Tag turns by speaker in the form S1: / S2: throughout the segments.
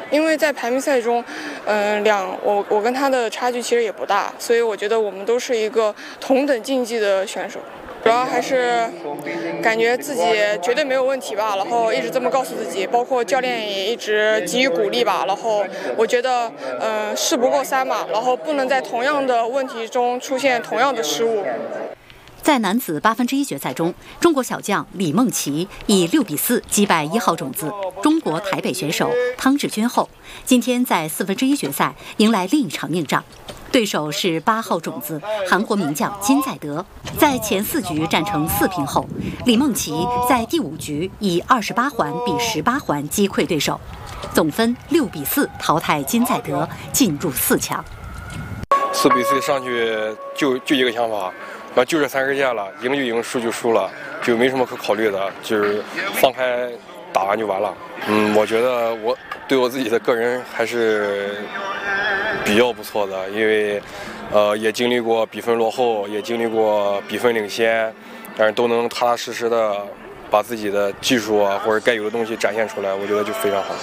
S1: 因为在排名赛中，我跟他的差距其实也不大，所以我觉得我们都是一个同等竞技的选手。主要还是感觉自己绝对没有问题吧，然后一直这么告诉自己，包括教练也一直给予鼓励吧。然后我觉得，事不过三嘛，然后不能在同样的问题中出现同样的失误。
S2: 在男子1/8决赛中，中国小将李梦琪以6-4击败1号种子中国台北选手汤志军后，今天在1/4决赛迎来另一场硬仗。对手是8号种子韩国名将金在德，在前4局战成4平后，李梦琪在第5局以28环比18环击溃对手，总分6-4淘汰金在德，进入4强。
S3: 4-4上去就一个想法，然后就这3根箭了，赢就赢，输就输了，就没什么可考虑的，就是放开打完就完了。我觉得我对我自己的个人还是比较不错的，因为也经历过比分落后，也经历过比分领先，但是都能踏踏实实的把自己的技术啊或者该有的东西展现出来，我觉得就非常好。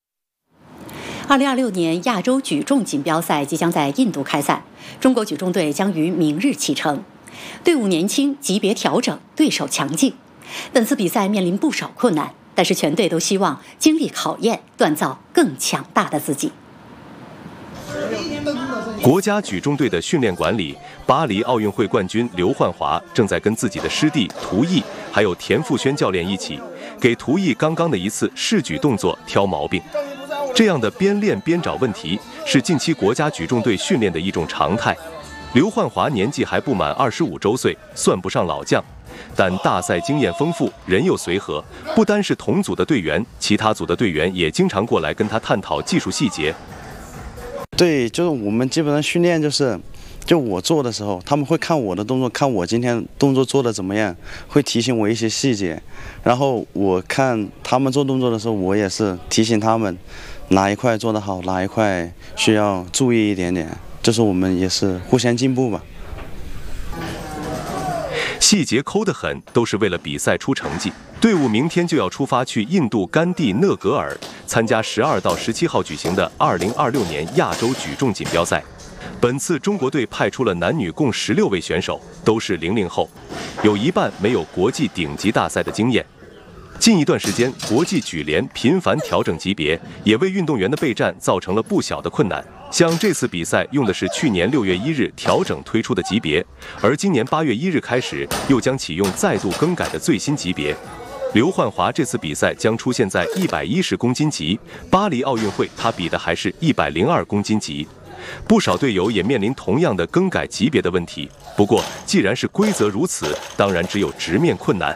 S2: 2026年亚洲举重锦标赛即将在印度开赛，中国举重队将于明日启程。队伍年轻，级别调整，对手强劲。本次比赛面临不少困难，但是全队都希望经历考验，锻造更强大的自己。
S4: 国家举重队的训练馆里，巴黎奥运会冠军刘焕华正在跟自己的师弟涂毅还有田富轩教练一起，给涂毅刚刚的一次试举动作挑毛病。这样的边练边找问题，是近期国家举重队训练的一种常态。刘焕华年纪还不满25周岁，算不上老将，但大赛经验丰富，人又随和。不单是同组的队员，其他组的队员也经常过来跟他探讨技术细节。
S5: 对，就是我们基本上训练就我做的时候，他们会看我的动作，看我今天动作做的怎么样，会提醒我一些细节。然后我看他们做动作的时候，我也是提醒他们哪一块做得好，哪一块需要注意一点点。就是我们也是互相进步吧。
S4: 细节抠得很，都是为了比赛出成绩。队伍明天就要出发去印度甘地讷格尔参加12到17号举行的2026年亚洲举重锦标赛。本次中国队派出了男女共16位选手，都是00后，有一半没有国际顶级大赛的经验。近一段时间，国际举联频繁调整级别，也为运动员的备战造成了不小的困难。像这次比赛用的是去年6月1日调整推出的级别，而今年8月1日开始又将启用再度更改的最新级别。刘焕华这次比赛将出现在110公斤级，巴黎奥运会他比的还是102公斤级。不少队友也面临同样的更改级别的问题。不过，既然是规则如此，当然只有直面困难。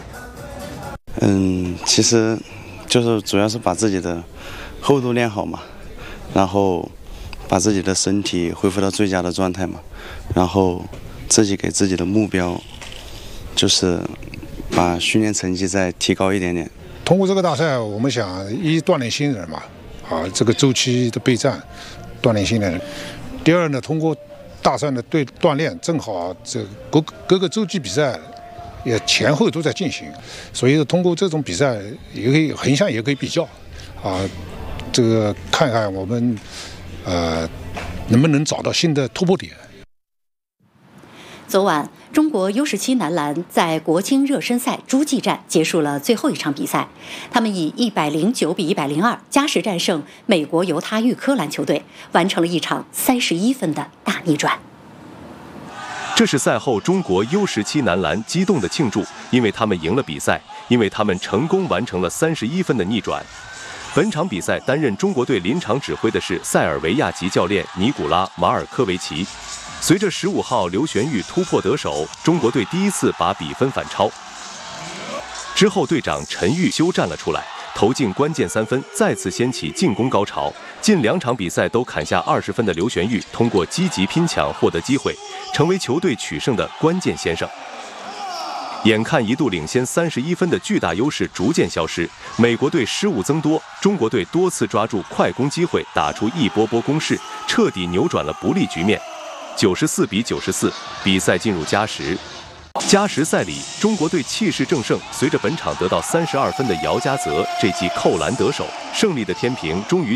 S5: 其实就是主要是把自己的厚度练好嘛，然后把自己的身体恢复到最佳的状态嘛，然后自己给自己的目标就是把训练成绩再提高一点点。
S6: 通过这个大赛，我们想锻炼新人嘛，这个周期的备战，锻炼新人。第二呢，通过大赛的锻炼，正好这各个洲际比赛也前后都在进行，所以通过这种比赛也可以横向也可以比较，这个看看我们能不能找到新的突破点。
S2: 昨晚，中国 U17男篮在国青热身赛诸暨站结束了最后一场比赛，他们以109比102加时战胜美国犹他预科篮球队，完成了一场31分的大逆转。
S4: 这是赛后中国 U17男篮激动的庆祝，因为他们赢了比赛，因为他们成功完成了31分的逆转。本场比赛担任中国队临场指挥的是塞尔维亚籍教练尼古拉·马尔科维奇。随着15号刘玄玉突破得手，中国队第一次把比分反超。之后，队长陈玉修站了出来，投进关键3分，再次掀起进攻高潮。近2场比赛都砍下20分的刘玄玉，通过积极拼抢获得机会，成为球队取胜的关键先生。眼看一度领先31分的巨大优势逐渐消失，美国队失误增多，中国队多次抓住快攻机会，打出一波波攻势，彻底扭转了不利局面。94比94，比赛进入加时。加时赛里，中国队气势正盛，随着本场得到32分的姚家泽这记扣篮得手，胜利的天平终于